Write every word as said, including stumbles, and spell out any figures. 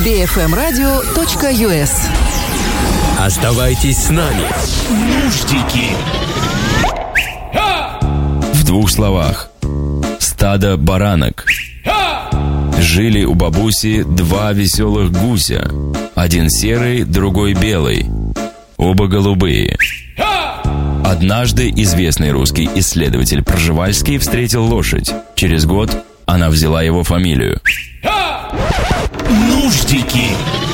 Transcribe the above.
би эф эм радио точка ю эс. Оставайтесь с нами. Нуждики. В двух словах. Стадо баранок. Жили у бабуси два веселых гуся. Один серый, другой белый. Оба голубые. Однажды известный русский исследователь Пржевальский встретил лошадь. Через год она взяла его фамилию. Нуждики.